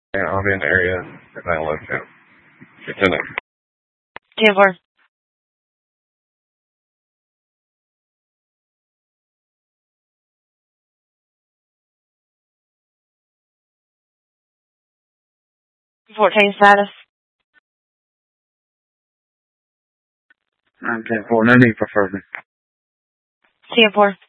Yeah, I'll be in the area at 911. It's in there. 10-4. Fourteen status. 9-10-4. No need for further. 10-4.